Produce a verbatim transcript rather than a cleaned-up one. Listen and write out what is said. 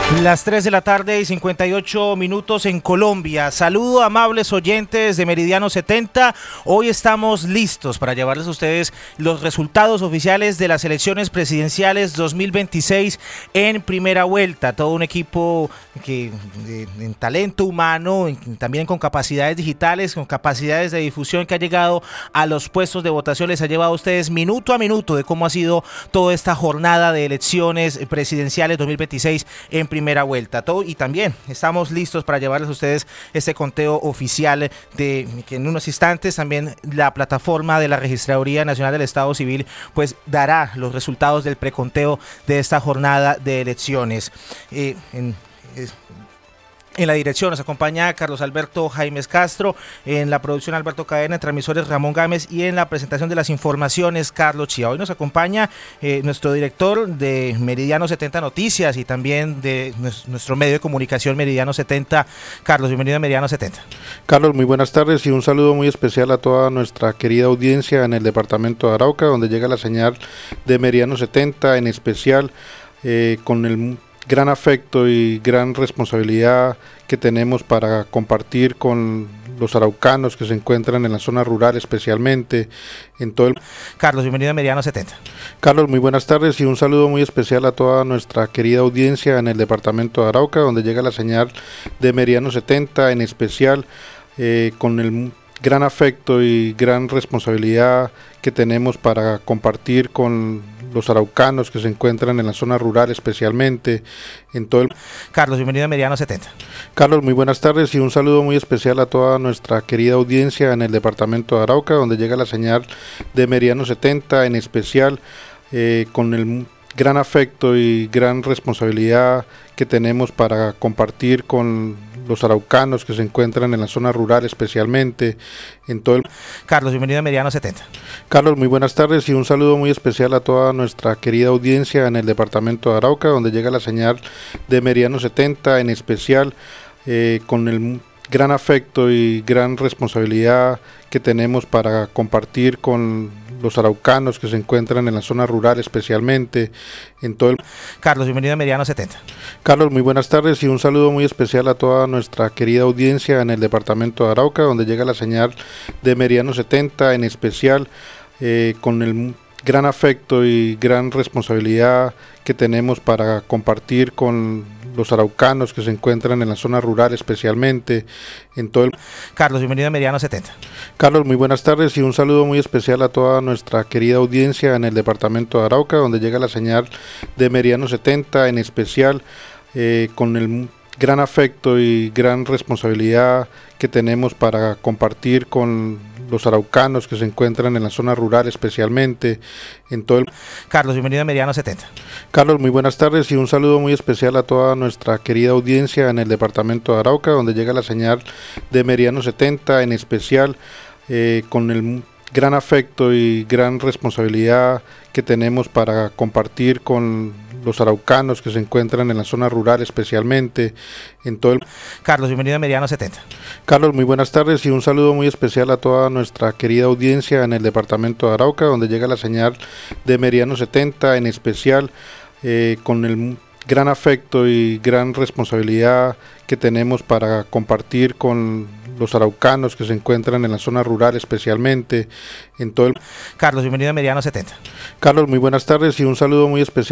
Las tres de la tarde y cincuenta y ocho minutos en Colombia. Saludo a amables oyentes de Meridiano setenta. Hoy estamos listos para llevarles a ustedes los resultados oficiales de las elecciones presidenciales dos mil veintiséis en primera vuelta. Todo un equipo que eh, en talento humano, en, también con capacidades digitales, con capacidades de difusión, que ha llegado a los puestos de votación. Les ha llevado a ustedes minuto a minuto de cómo ha sido toda esta jornada de elecciones presidenciales dos mil veintiséis en primera vuelta. Todo, y también estamos listos para llevarles a ustedes este conteo oficial de que en unos instantes también la plataforma de la Registraduría Nacional del Estado Civil pues dará los resultados del preconteo de esta jornada de elecciones. Eh, en, es, En la dirección nos acompaña Carlos Alberto Jaimes Castro, en la producción Alberto Cadena, en transmisores Ramón Gámez y en la presentación de las informaciones Carlos Chía. Hoy nos acompaña eh, nuestro director de Meridiano setenta Noticias y también de nuestro medio de comunicación Meridiano setenta. Carlos, bienvenido a Meridiano setenta. Carlos, muy buenas tardes y un saludo muy especial a toda nuestra querida audiencia en el departamento de Arauca, donde llega la señal de Meridiano setenta, en especial eh, con el gran afecto y gran responsabilidad que tenemos para compartir con los araucanos que se encuentran en la zona rural, especialmente en todo el... Carlos, bienvenido a Meridiano setenta. Carlos, muy buenas tardes y un saludo muy especial a toda nuestra querida audiencia en el departamento de Arauca, donde llega la señal de Meridiano setenta, en especial eh, con el gran afecto y gran responsabilidad que tenemos para compartir con los araucanos que se encuentran en la zona rural, especialmente en todo el... Carlos, bienvenido a Meridiano setenta. Carlos, muy buenas tardes y un saludo muy especial a toda nuestra querida audiencia en el departamento de Arauca, donde llega la señal de Meridiano setenta, en especial eh, con el gran afecto y gran responsabilidad que tenemos para compartir con los araucanos que se encuentran en la zona rural, especialmente en todo el... Carlos, bienvenido a Meridiano setenta. Carlos, muy buenas tardes y un saludo muy especial a toda nuestra querida audiencia en el departamento de Arauca, donde llega la señal de Meridiano setenta, en especial eh, con el gran afecto y gran responsabilidad que tenemos para compartir con los araucanos que se encuentran en la zona rural, especialmente en todo el... Carlos, bienvenido a Meridiano setenta. Carlos, muy buenas tardes y un saludo muy especial a toda nuestra querida audiencia en el departamento de Arauca, donde llega la señal de Meridiano setenta, en especial eh, con el gran afecto y gran responsabilidad que tenemos para compartir con los araucanos que se encuentran en la zona rural, especialmente en todo el... Carlos, bienvenido a Meridiano setenta. Carlos, muy buenas tardes y un saludo muy especial a toda nuestra querida audiencia en el departamento de Arauca, donde llega la señal de Meridiano setenta, en especial eh, con el gran afecto y gran responsabilidad que tenemos para compartir con los araucanos que se encuentran en la zona rural, especialmente en todo el... Carlos, bienvenido a Meridiano setenta. Carlos, muy buenas tardes y un saludo muy especial a toda nuestra querida audiencia en el departamento de Arauca, donde llega la señal de Meridiano setenta, en especial eh, con el gran afecto y gran responsabilidad que tenemos para compartir con los araucanos que se encuentran en la zona rural, especialmente en todo el... Carlos, bienvenido a Meridiano setenta. Carlos, muy buenas tardes y un saludo muy especial a toda nuestra querida audiencia en el departamento de Arauca, donde llega la señal de Meridiano setenta, en especial eh, con el gran afecto y gran responsabilidad que tenemos para compartir con los araucanos que se encuentran en la zona rural, especialmente en todo el... Carlos, bienvenido a Meridiano setenta. Carlos, muy buenas tardes y un saludo muy especial